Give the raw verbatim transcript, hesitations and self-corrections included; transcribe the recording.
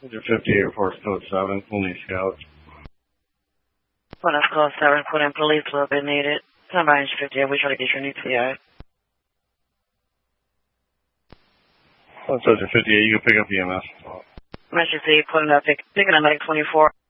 Soldier fifty-eight reports code seven, we'll need scouts. Well, that's code seven, put in police will be needed. Come by inch fifty-eight, we try to get your new T I. Well, Soldier fifty-eight, you can pick up E M S. Metro C, putting up, pick, picking up medic twenty-four.